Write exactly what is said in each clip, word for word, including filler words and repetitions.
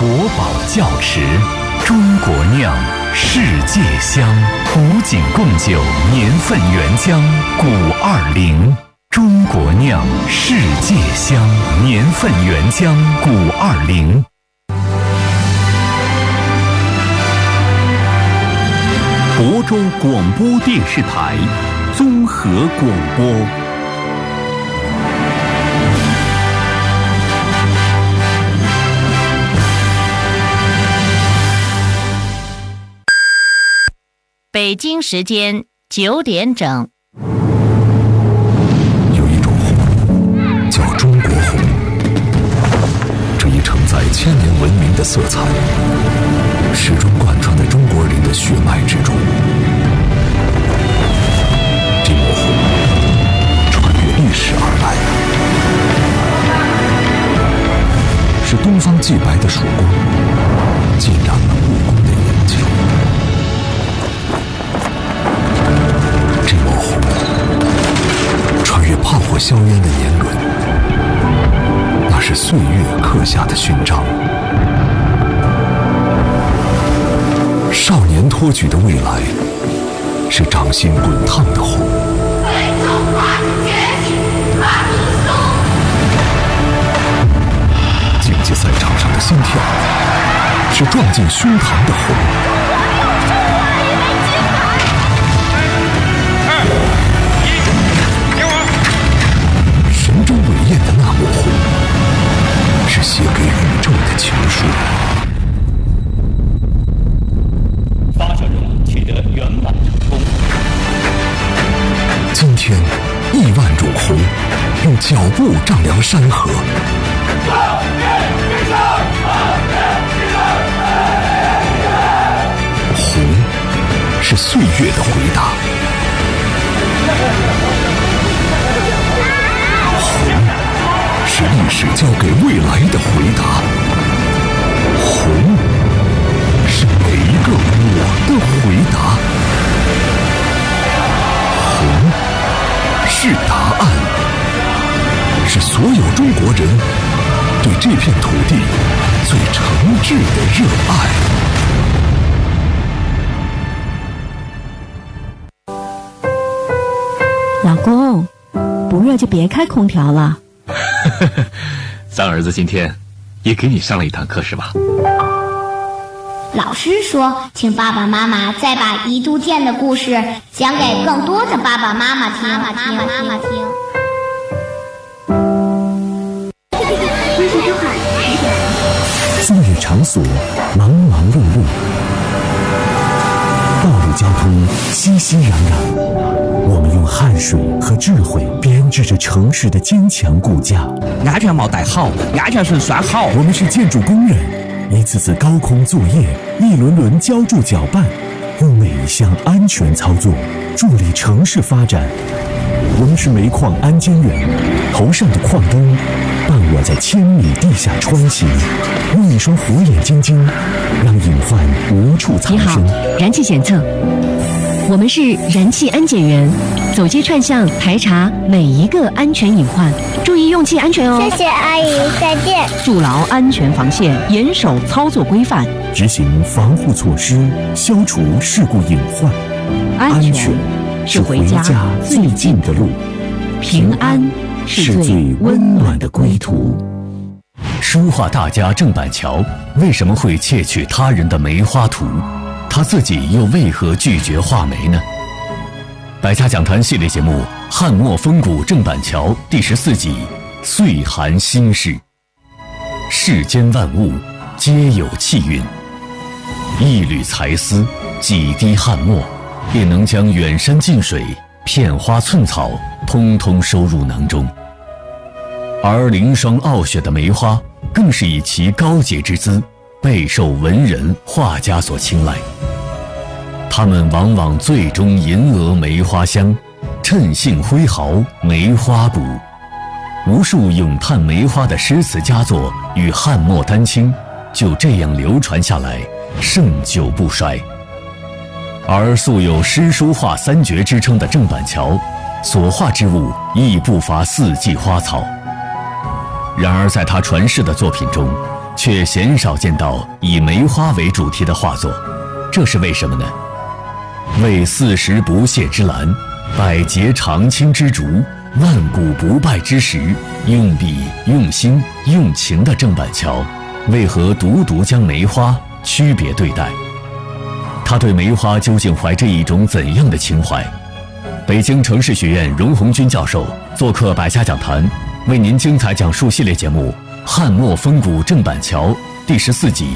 国宝窖池，中国酿，世界香。古井贡酒年份原浆古二零，中国酿，世界香，年份原浆古二零。亳州广播电视台综合广播。 北京时间九点整。 有一种红叫中国红，这一承载千年文明的色彩，始终贯穿在中国人的血脉之中。这抹红穿越历史而来，是东方既白的曙光，浸染了故宫的眼睛。这抹红穿越炮火硝烟的年轮，那是岁月刻下的勋章。少年托举的未来，是掌心滚烫的红。竞技赛场上的心跳，是撞进胸膛的红。神州伟业的那抹红，是写给宇宙的情书。 发射任务取得圆满成功。 今天，亿万种红用脚步丈量山河。红是岁月的回答，红是历史交给未来的回答，红是每一个我的回答，红是答案，是所有中国人对这片土地最诚挚的热爱。 老公，不热就别开空调了。 三儿子今天也给你上了一堂课是吧？ 老师说，请爸爸妈妈再把宜都店的故事讲给更多的爸爸妈妈听。妈妈听，妈妈听。 作业场所忙忙碌碌，道路交通熙熙攘攘，我们用汗水和智慧编织着城市的坚强骨架。 安全帽戴好，安全绳拴好。 我们是建筑工人，一次次高空作业，一轮轮浇筑搅拌，用每一项安全操作助力城市发展。我们是煤矿安监员，头上的矿灯伴我在千米地下穿行，用一双火眼金睛让隐患无处藏身。 你好，燃气检测，我们是燃气安检员，走街串巷排查每一个安全隐患，注意用气安全哦。 谢谢阿姨，再见。 筑牢安全防线，严守操作规范， 执行防护措施，消除事故隐患。 安全是回家最近的路，平安是最温暖的归途。 书画大家郑板桥为什么会窃取他人的梅花图？他自己又为何拒绝画梅呢？百家讲坛系列节目《汉末风骨郑板桥》第十四集《岁寒心事》。世间万物皆有气韵，一缕才丝，几滴汉墨，便能将远山近水、片花寸草通通收入囊中。而凌霜傲雪的梅花，更是以其高洁之姿，备受文人画家所青睐。他们往往最终吟额梅花香，趁兴挥毫梅花补。无数咏叹梅花的诗词佳作与汉墨丹青，就这样流传下来，盛久不衰。而素有诗书画三绝之称的郑板桥，所画之物亦不乏四季花草。然而在他传世的作品中， 却鲜少见到以梅花为主题的画作，这是为什么呢？为四时不谢之兰，百节长青之竹，万古不败之石，用笔用心用情的郑板桥，为何独独将梅花区别对待？他对梅花究竟怀着一种怎样的情怀？北京城市学院荣鸿钧教授做客百家讲坛，为您精彩讲述系列节目《汉末风骨郑板桥》第十四集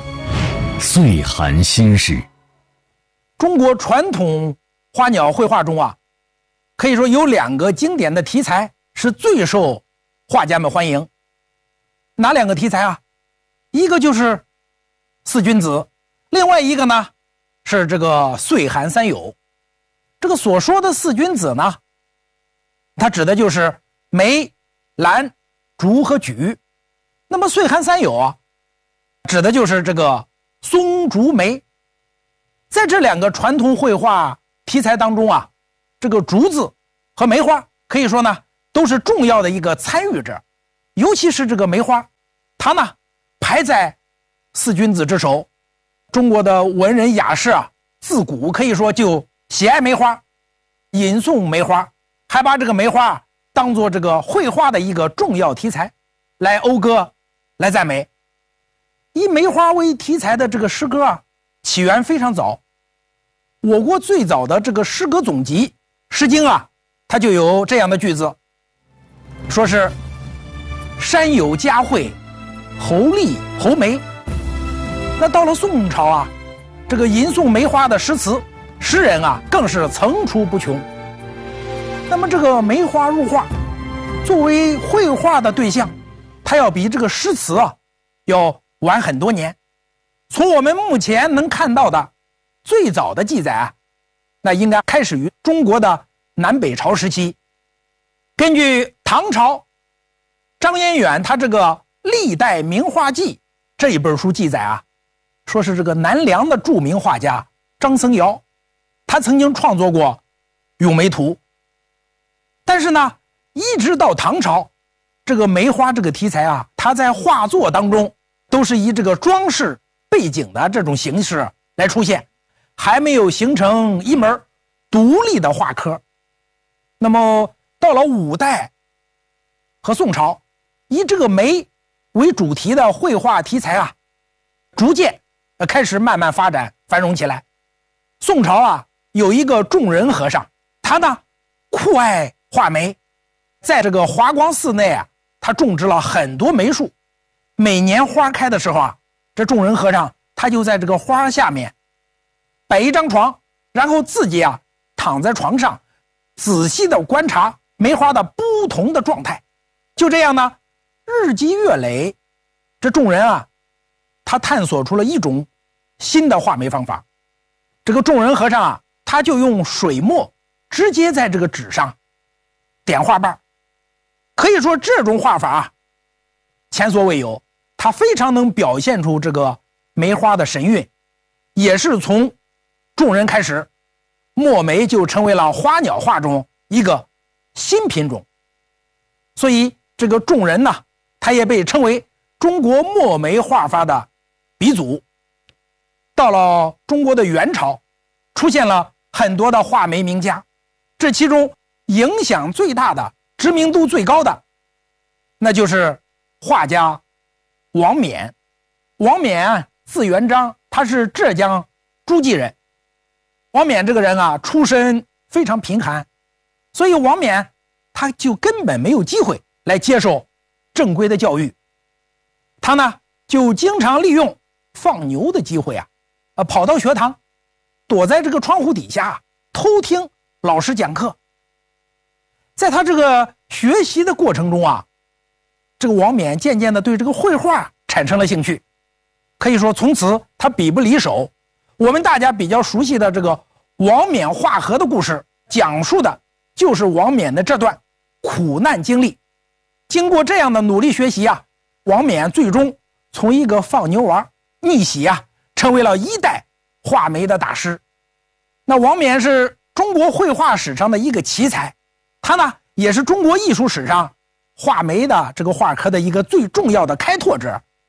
《岁寒心事》。 中国传统花鸟绘画中啊，可以说有两个经典的题材是最受画家们欢迎。哪两个题材啊？一个就是四君子，另外一个呢是这个岁寒三友。这个所说的四君子呢，它指的就是梅、兰、竹和榉。那么岁寒三友啊，指的就是这个松、竹、梅。在这两个传统绘画题材当中啊，这个竹子和梅花可以说呢都是重要的一个参与者，尤其是这个梅花，它呢排在四君子之首。中国的文人雅士啊，自古可以说就喜爱梅花，吟诵梅花，还把这个梅花当做这个绘画的一个重要题材来讴歌来赞美。以梅花为题材的这个诗歌啊，起源非常早。我国最早的这个诗歌总集《诗经》啊，它就有这样的句子，说是山有佳慧，侯丽侯梅。那到了宋朝啊，这个吟诵梅花的诗词，诗人啊更是层出不穷。那么这个梅花入画，作为绘画的对象，它要比这个诗词啊要晚很多年。从我们目前能看到的最早的记载啊，那应该开始于中国的南北朝时期。根据唐朝张彦远他这个《历代名画记》这一本书记载啊，说是这个南梁的著名画家张僧繇，他曾经创作过《咏梅图》。但是呢，一直到唐朝，这个梅花这个题材啊，它在画作当中都是以这个装饰背景的这种形式来出现，还没有形成一门独立的画科。那么到了五代和宋朝，以这个梅为主题的绘画题材啊，逐渐开始慢慢发展繁荣起来。宋朝啊，有一个仲仁和尚，他呢酷爱画梅，在这个华光寺内啊，他种植了很多梅树。每年花开的时候啊，这仲仁和尚他就在这个花下面摆一张床，然后自己啊躺在床上，仔细的观察梅花的不同的状态。就这样呢，日积月累，这仲仁啊，他探索出了一种新的画梅方法。这个仲仁和尚啊，他就用水墨直接在这个纸上点画瓣。可以说这种画法啊，前所未有，它非常能表现出这个梅花的神韵。也是从仲仁开始，墨梅就成为了花鸟画中一个新品种。所以这个仲仁呢，他也被称为中国墨梅画法的鼻祖。到了中国的元朝，出现了很多的画梅名家，这其中影响最大的、知名度最高的，那就是画家王冕。王冕字元璋，他是浙江诸暨人。王冕这个人啊，出身非常贫寒，所以王冕他就根本没有机会来接受正规的教育。他呢，就经常利用放牛的机会啊，呃，跑到学堂，躲在这个窗户底下偷听老师讲课。在他这个学习的过程中啊，这个王冕渐渐的对这个绘画产生了兴趣。可以说从此他笔不离手。我们大家比较熟悉的这个王冕画荷的故事，讲述的就是王冕的这段苦难经历。经过这样的努力学习啊，王冕最终从一个放牛娃逆袭啊，成为了一代画梅的大师。那王冕是中国绘画史上的一个奇才，他呢也是中国艺术史上画梅的这个画科的一个最重要的开拓者。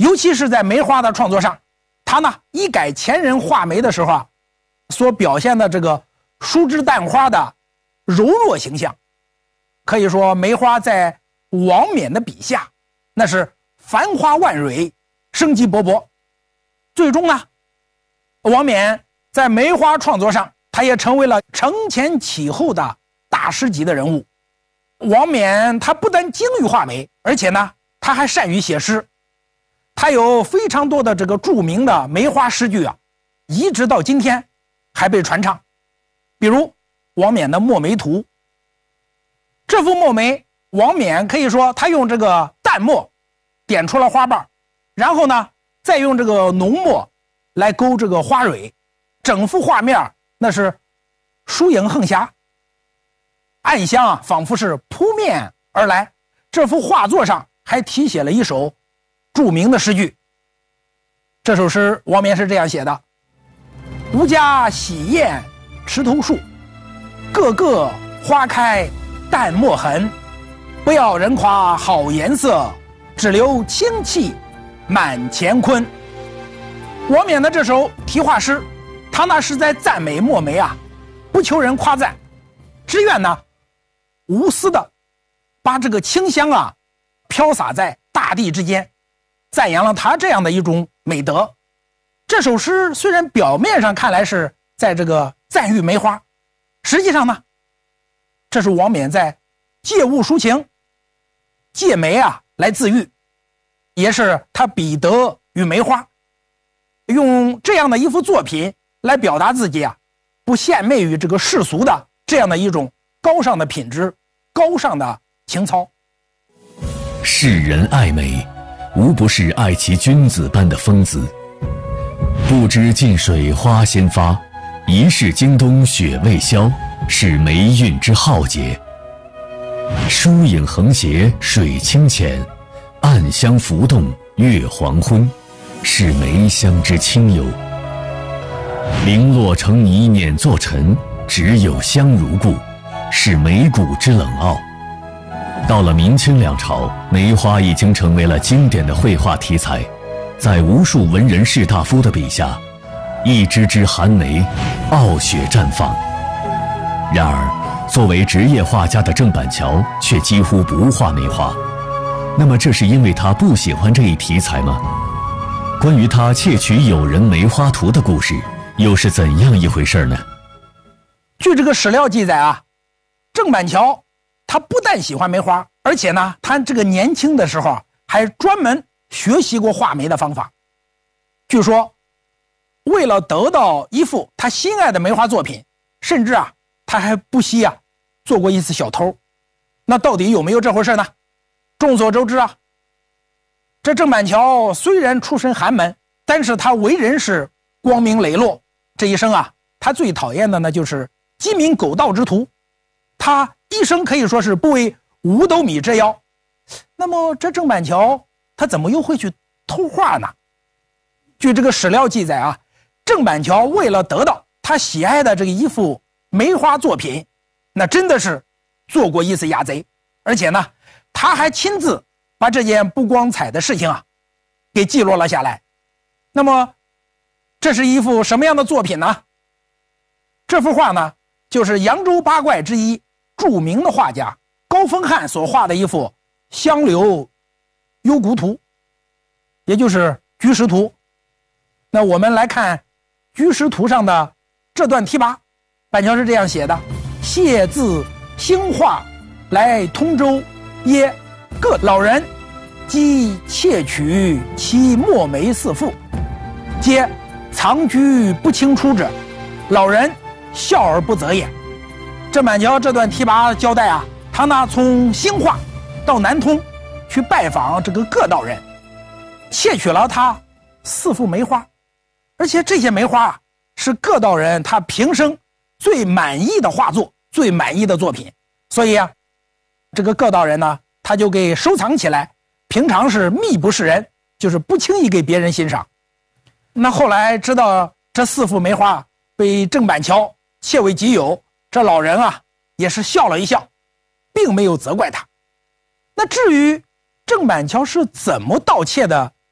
尤其是在梅花的创作上，他呢一改前人画梅的时候啊所表现的这个疏枝淡花的柔弱形象，可以说梅花在王冕的笔下那是繁花万蕊，生机勃勃。最终呢，王冕在梅花创作上他也成为了承前启后的大师级的人物。王冕他不但精于画梅，而且呢他还善于写诗，他有非常多的这个著名的梅花诗句啊，一直到今天还被传唱。比如王冕的墨梅图，这幅墨梅王冕可以说他用这个淡墨点出了花瓣，然后呢再用这个浓墨来勾这个花蕊，整幅画面那是疏影横霞，暗香啊仿佛是扑面而来。这幅画作上还题写了一首著名的诗句，这首诗王冕是这样写的：吾家洗砚池头树，个个花开淡墨痕，不要人夸好颜色，只留清气满乾坤。王冕的这首题画诗，他那是在赞美墨梅啊，不求人夸赞，只愿呢无私的把这个清香啊飘洒在大地之间，赞扬了他这样的一种美德。这首诗虽然表面上看来是在这个赞誉梅花，实际上呢，这是王冕在借物抒情，借梅啊来自喻，也是他彼得与梅花，用这样的一幅作品来表达自己啊不献媚于这个世俗的这样的一种高尚的品质，高尚的情操。 世人爱美，无不是爱其君子般的风姿。不知近水花先发，疑是经冬雪未消，是梅韵之浩劫。疏影横斜水清浅，暗香浮动月黄昏，是梅香之清幽。零落成泥碾作尘，只有香如故，是梅骨之冷傲。到了明清两朝，梅花已经成为了经典的绘画题材，在无数文人士大夫的笔下，一枝枝寒梅傲雪绽放。然而作为职业画家的郑板桥却几乎不画梅花，那么这是因为他不喜欢这一题材吗？关于他窃取友人梅花图的故事又是怎样一回事呢？ 据这个史料记载啊，郑板桥他不但喜欢梅花，而且呢他这个年轻的时候还专门学习过画梅的方法。据说为了得到一幅他心爱的梅花作品，甚至啊他还不惜啊做过一次小偷。那到底有没有这回事呢？众所周知啊，这郑板桥虽然出身寒门，但是他为人是光明磊落。这一生啊，他最讨厌的呢就是鸡鸣狗盗之徒，他一生可以说是不为五斗米折腰。那么这郑板桥他怎么又会去偷画呢？据这个史料记载啊，郑板桥为了得到他喜爱的这个一幅梅花作品，那真的是做过一次牙贼，而且呢他还亲自把这件不光彩的事情啊给记录了下来。那么这是一幅什么样的作品呢？这幅画呢就是扬州八怪之一著名的画家高风汉所画的一幅香柳幽谷图，也就是居士图。那我们来看居士图上的这段题跋，板桥是这样写的：谢自兴化来通州耶，各老人即窃取其墨梅四副，皆藏居不清出者，老人笑而不责也。郑板桥这段题跋交代啊，他呢从兴化到南通去拜访这个各道人，窃取了他四幅梅花，而且这些梅花啊是各道人他平生最满意的画作，最满意的作品，所以啊这个各道人呢他就给收藏起来，平常是秘不示人，就是不轻易给别人欣赏。那后来知道这四幅梅花被郑板桥窃为己有，这老人啊也是笑了一笑，并没有责怪他。那至于郑板桥是怎么盗窃的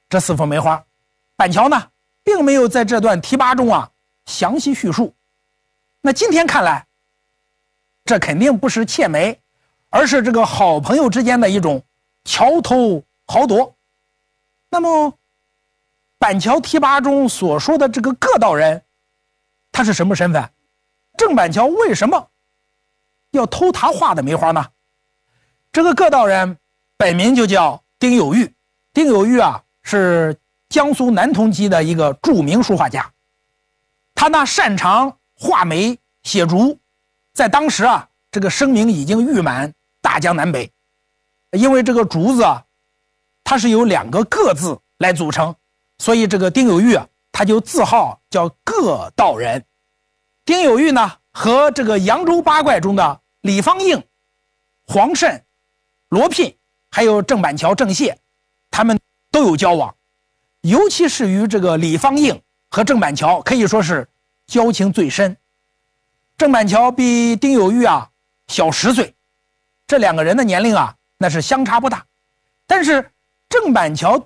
这四幅梅花。板桥呢，并没有在这段题跋中啊详细叙述。那今天看来，这肯定不是窃梅，而是这个好朋友之间的一种桥头豪夺。那么，板桥题跋中所说的这个各道人，他是什么身份？郑板桥为什么要偷他画的梅花呢？这个各道人本名就叫丁有玉。丁有玉啊，是江苏南通籍的一个著名书画家。他那擅长画梅写竹，在当时啊，这个声名已经誉满大江南北。因为这个竹子啊，它是由两个各字来组成，所以这个丁有玉啊，他就自号叫各道人。丁有玉呢，和这个扬州八怪中的李方应、黄慎、罗聘，还有郑板桥、郑燮，他们都有交往。尤其是与这个李方应和郑板桥，可以说是交情最深。郑板桥比丁有玉啊小十岁，这两个人的年龄啊那是相差不大。但是郑板桥